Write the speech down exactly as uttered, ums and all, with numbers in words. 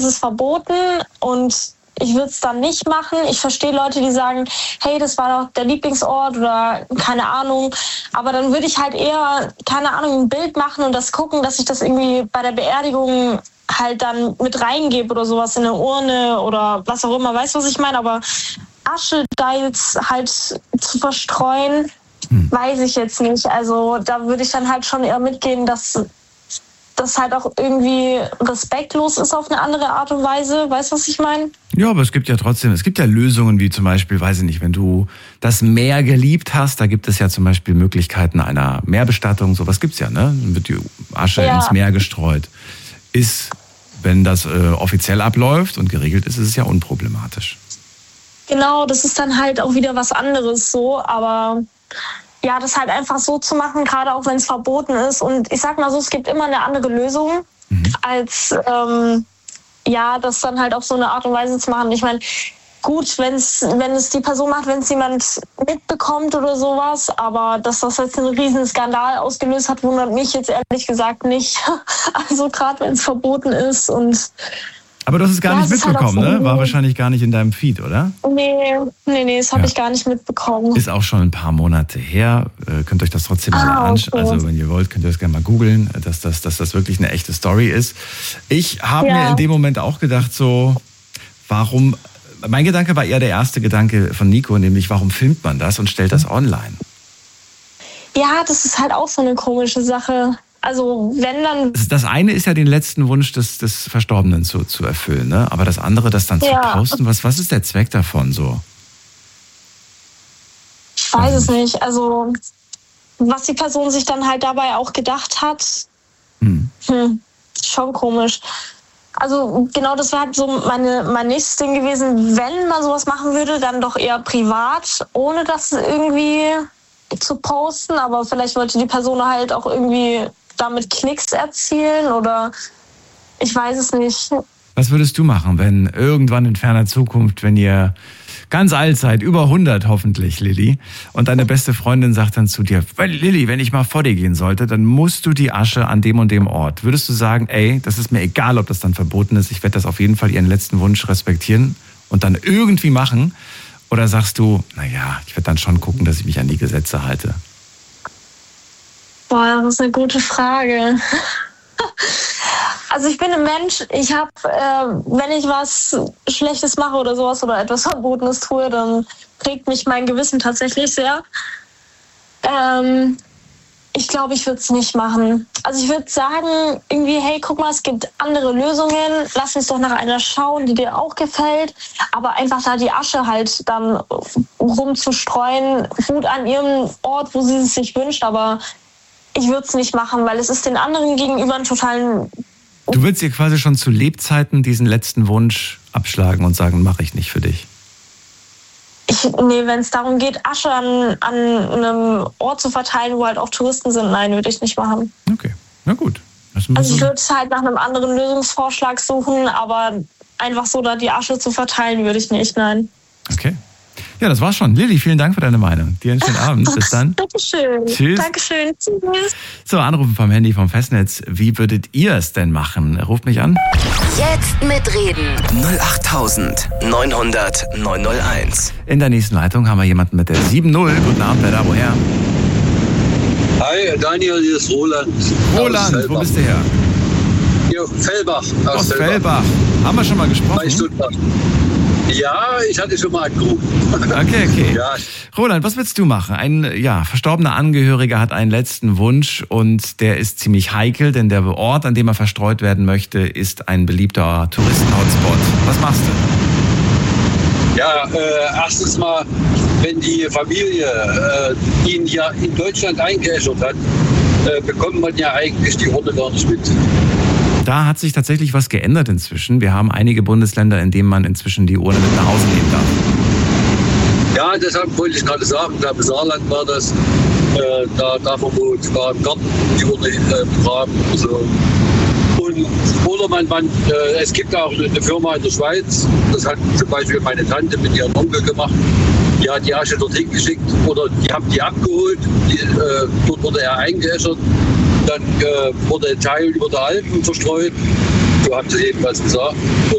es verboten und ich würde es dann nicht machen. Ich verstehe Leute, die sagen, hey, das war doch der Lieblingsort oder keine Ahnung. Aber dann würde ich halt eher, keine Ahnung, ein Bild machen und das gucken, dass ich das irgendwie bei der Beerdigung halt dann mit reingebe oder sowas in eine Urne oder was auch immer. Weißt du, was ich meine? Aber Asche da jetzt halt zu verstreuen, hm. weiß ich jetzt nicht. Also da würde ich dann halt schon eher mitgehen, dass das halt auch irgendwie respektlos ist auf eine andere Art und Weise. Weißt du, was ich meine? Ja, aber es gibt ja trotzdem, es gibt ja Lösungen, wie zum Beispiel, weiß ich nicht, wenn du das Meer geliebt hast, da gibt es ja zum Beispiel Möglichkeiten einer Meerbestattung, sowas gibt's ja, ne? Dann wird die Asche ja. ins Meer gestreut. Ist, wenn das äh, offiziell abläuft und geregelt ist, ist es ja unproblematisch. Genau, das ist dann halt auch wieder was anderes so, aber ja, das halt einfach so zu machen, gerade auch wenn es verboten ist. Und ich sag mal so, es gibt immer eine andere Lösung, mhm. als ähm, ja, das dann halt auf so eine Art und Weise zu machen. Ich meine, gut, wenn's, wenn es die Person macht, wenn es jemand mitbekommt oder sowas, aber dass das jetzt einen riesen Skandal ausgelöst hat, wundert mich jetzt ehrlich gesagt nicht. Also gerade wenn es verboten ist und aber du hast es gar ja, nicht mitbekommen, halt so, ne? War wahrscheinlich gar nicht in deinem Feed, oder? Nee, nee, nee, das habe ja. ich gar nicht mitbekommen. Ist auch schon ein paar Monate her. Äh, könnt euch das trotzdem mal ah, anschauen. Okay. Also wenn ihr wollt, könnt ihr das gerne mal googeln, dass das, dass das wirklich eine echte Story ist. Ich habe ja. mir in dem Moment auch gedacht, so, warum, mein Gedanke war eher der erste Gedanke von Nico, nämlich warum filmt man das und stellt das online? Ja, das ist halt auch so eine komische Sache. Also wenn dann... Das eine ist ja den letzten Wunsch des, des Verstorbenen zu, zu erfüllen, ne? Aber das andere, das dann ja. zu posten, was, was ist der Zweck davon so? Ich weiß es nicht. Also was die Person sich dann halt dabei auch gedacht hat, hm. Hm, schon komisch. Also genau, das wäre halt so meine, mein nächstes Ding gewesen, wenn man sowas machen würde, dann doch eher privat, ohne das irgendwie zu posten. Aber vielleicht wollte die Person halt auch irgendwie damit Klicks erzielen oder ich weiß es nicht. Was würdest du machen, wenn irgendwann in ferner Zukunft, wenn ihr ganz alt seid, über hundert hoffentlich, Lilly, und deine beste Freundin sagt dann zu dir, Lilly, wenn ich mal vor dir gehen sollte, dann musst du die Asche an dem und dem Ort. Würdest du sagen, ey, das ist mir egal, ob das dann verboten ist, ich werde das auf jeden Fall ihren letzten Wunsch respektieren und dann irgendwie machen? Oder sagst du, naja, ich werde dann schon gucken, dass ich mich an die Gesetze halte? Boah, das ist eine gute Frage. Also ich bin ein Mensch, ich habe, äh, wenn ich was Schlechtes mache oder sowas oder etwas Verbotenes tue, dann prägt mich mein Gewissen tatsächlich sehr. Ähm, ich glaube, ich würde es nicht machen. Also ich würde sagen, irgendwie, hey, guck mal, es gibt andere Lösungen, lass uns doch nach einer schauen, die dir auch gefällt, aber einfach da die Asche halt dann rumzustreuen, gut an ihrem Ort, wo sie es sich wünscht, aber ich würde es nicht machen, weil es ist den anderen gegenüber einen totalen... Du würdest ihr quasi schon zu Lebzeiten diesen letzten Wunsch abschlagen und sagen, mache ich nicht für dich? Ich, nee, wenn es darum geht, Asche an, an einem Ort zu verteilen, wo halt auch Touristen sind, nein, würde ich nicht machen. Okay, na gut. Also ich würde halt nach einem anderen Lösungsvorschlag suchen, aber einfach so da die Asche zu verteilen, würde ich nicht, nein. Okay. Ja, das war's schon. Lilly, vielen Dank für deine Meinung. Dir einen schönen Abend. Bis dann. Dankeschön. Tschüss. Dankeschön. Tschüss. So, Anrufen vom Handy vom Festnetz. Wie würdet ihr es denn machen? Ruft mich an. Jetzt mitreden. null acht neun hundert neun null eins. In der nächsten Leitung haben wir jemanden mit der sieben null. Guten Abend, wer da, woher? Hi, Daniel, hier ist Roland. Roland, wo bist du her? Hier, Fellbach. Aus, aus Fellbach. Fellbach. Haben wir schon mal gesprochen? Drei Stunden. Ja, ich hatte schon mal angerufen. Okay, okay. Ja. Roland, was willst du machen? Ein ja, verstorbener Angehöriger hat einen letzten Wunsch und der ist ziemlich heikel, denn der Ort, an dem er verstreut werden möchte, ist ein beliebter Touristen-Hotspot. Was machst du? Ja, äh, erstens mal, wenn die Familie äh, ihn ja in Deutschland eingeäschert hat, äh, bekommt man ja eigentlich die Orte gar nicht mit. Da hat sich tatsächlich was geändert inzwischen. Wir haben einige Bundesländer, in denen man inzwischen die Urne mit nach Hause nehmen darf. Ja, deshalb wollte ich gerade sagen, da im Saarland war das, äh, da darf man wohl sogar im Garten die Urne äh, begraben. Also. Und, oder man, man äh, es gibt auch eine Firma in der Schweiz, das hat zum Beispiel meine Tante mit ihrem Onkel gemacht, die hat die Asche dorthin geschickt oder die haben die abgeholt, die, äh, dort wurde er eingeäschert. Dann äh, wurde ein Teil über der Alpen verstreut. so haben sie jedenfalls gesagt.